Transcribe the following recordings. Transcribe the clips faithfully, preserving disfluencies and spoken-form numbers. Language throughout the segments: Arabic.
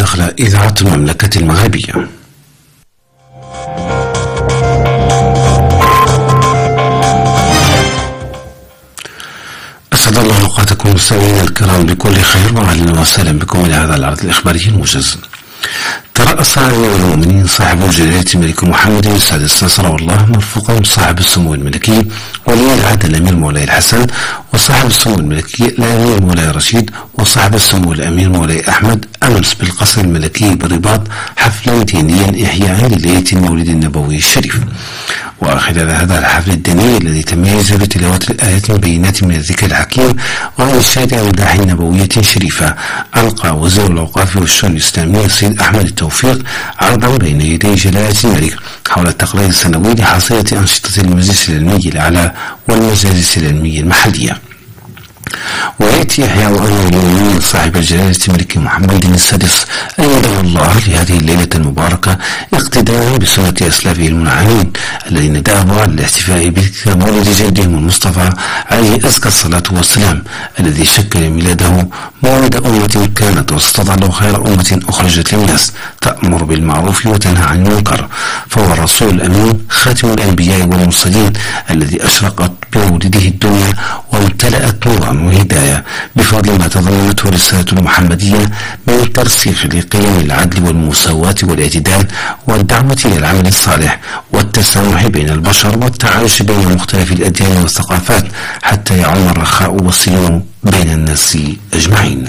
داخل إذاعة المملكة المغربية. أسعد الله أوقاتكم مستمعينا الكرام بكل خير، وأهلا وسهلا بكم إلى هذا العرض الإخباري الموجز. ترأس أمير المؤمنين صاحب الجلالة الملك محمد السادس نصره الله مرفقا صاحب السمو الملكي ولي العهد الأمير مولاي الحسن، وصاحب السمو الملكي الأمير مولاي رشيد، وصاحب السمو الأمير مولاي أحمد أمس بالقصر الملكي بالرباط حفلا دينيا إحياء لليلة المولد النبوي الشريف. وخلال هذا الحفل الديني الذي تميز بتلاوة الآيات البينات من الذكر الحكيم وإنشاد أمداح نبوية شريفة، ألقى وزير الأوقاف والشؤون الإسلامية السيد أحمد التوفيق عرضا بين يدي جلالة الملك حول التقرير السنوي لحصيلة أنشطة المجلس العلمي الأعلى والمجالس العلمية المحلية. ويأتي إحياء أمير المؤمنين صاحب الجلالة الملك محمد السادس أيده الله لهذه الليلة المباركة اقتداء بسنة أسلافه المنعمين الذين دابوا على الاحتفاء بذكرى مولد جدهم المصطفى عليه أزكى الصلاة والسلام، الذي شكل ميلاده مولد أمة كانت وستظل خير أمة أخرجت للناس تأمر بالمعروف وتنهى عن المنكر، فهو الرسول الأمين خاتم الأنبياء والمرسلين الذي أشرقت بمولده الدنيا وامتلأت نورا وهداية بفضل ما تضمنته الرسالة المحمدية من ترسيخ لقيم العدل والمساواة والاعتدال والدعوة إلى العمل الصالح والتسامح بين البشر والتعايش بين مختلف الأديان والثقافات حتى يعم الرخاء والسلام بين الناس أجمعين.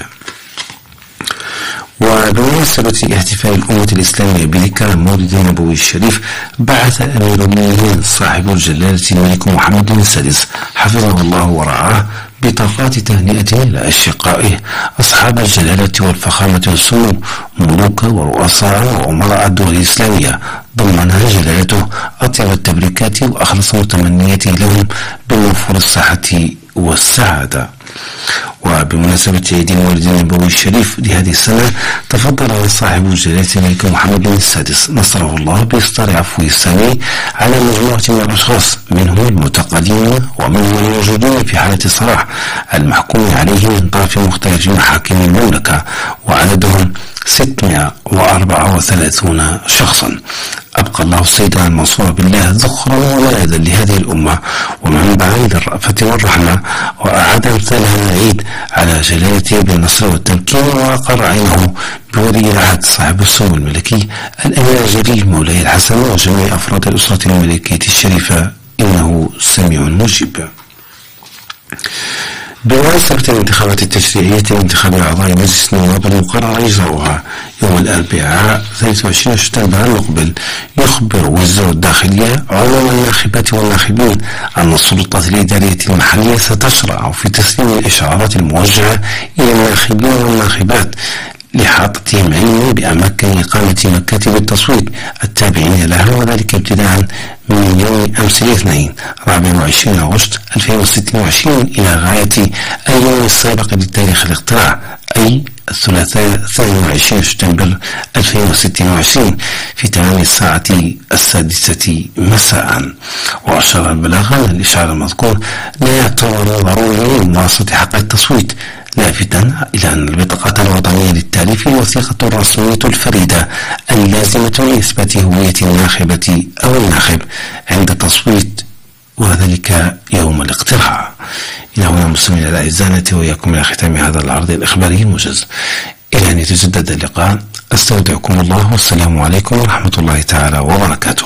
وبمناسبة احتفال الأمة الإسلامية بذكرى المولد النبوي الشريف، بعث أمير المؤمنين صاحب الجلالة الملك محمد السادس حفظه الله ورعاه بطاقات تهنئة إلى أشقائه أصحاب الجلالة والفخامة والسمو ملوك ورؤساء وأمراء الدول الإسلامية، ضمنها جلالته أطيب التبريكات وأخلص متمنياته لهم بالوفور الصحة والسعادة. وبمناسبة عيد المولد النبوي الشريف لهذه السنة، تفضل صاحب الجلالة الملك محمد السادس نصره الله بإصدار عفوه السامي على مجموعة من الأشخاص منهم المعتقلين ومنهم الموجودين في حالة السراح المحكوم عليهم من طرف مختلف محاكم المملكة، وعددهم ستمائة وأربعة وثلاثين شخصا. أبقى الله السيد المنصور بالله ذخرا وولدا لهذه الأمة ومنبعا للرأفة والرحمة، وأعاد أمثالها العيد على جلالته بالنصر والتمكين، وأقر عينه بولي العهد صاحب السمو الملكي الأمير الجليل مولاي الحسن وجميع أفراد الأسرة الملكية الشريفة، إنه سميع مجيب. بمناسبة الانتخابات التشريعية لانتخاب أعضاء مجلس النواب المقرر إجراؤها يوم الأربعاء ثلاثة وعشرين شتنبر المقبل، يخبر وزير الداخلية عموم الناخبات والناخبين أن السلطات الإدارية المحلية ستشرع في تسليم الإشعارات الموجهة إلى الناخبين والناخبات لإحاطتهم علما بأماكن إقامة مكاتب التصويت التابعين لها، وذلك ابتداء من يوم أمس الاثنين رابع وعشرين أغسطس ألفين وستة وعشرين إلى غاية اليوم السابق لتاريخ الاقتراع أي الثلاثاء الثاني وعشرين شتنبر ألفين وستة وعشرين في تمام الساعة السادسة مساء. وأشار البلاغ أن الإشعار المذكور لا يعتبر ضروري لممارسة حق التصويت، لافتا إلى أن البطاقة الوطنية للتعريف الوثيقة الرسمية الفريدة اللازمة لإثبات هوية الناخبة أو الناخب عند التصويت، وذلك يوم الاقتراع. إلى هنا مستمعينا الأعزاء نأتي وإياكم إلى ختام هذا العرض الإخباري الموجز. إلى أن يتجدد اللقاء، أستودعكم الله والسلام عليكم ورحمة الله تعالى وبركاته.